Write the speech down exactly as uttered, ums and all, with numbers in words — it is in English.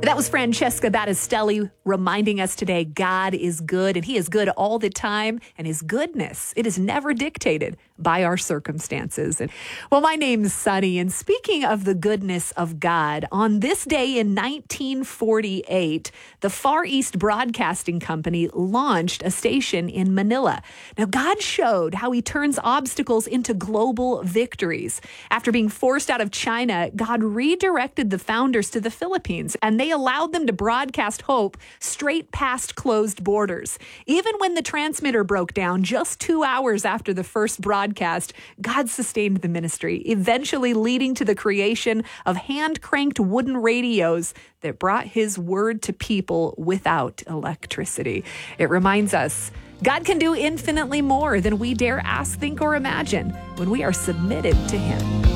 That was Francesca Battistelli reminding us today God is good, and he is good all the time, and his goodness, it is never dictated by our circumstances. And well, my name's Sunny, and speaking of the goodness of God, on this day in nineteen forty-eight, the Far East Broadcasting Company launched a station in Manila. Now, God showed how he turns obstacles into global victories. After being forced out of China, God redirected the founders to the Philippines, and they allowed them to broadcast hope straight past closed borders. Even when the transmitter broke down just two hours after the first broadcast, God sustained the ministry, eventually leading to the creation of hand-cranked wooden radios that brought his word to people without electricity. It reminds us God can do infinitely more than we dare ask, think, or imagine when we are submitted to him.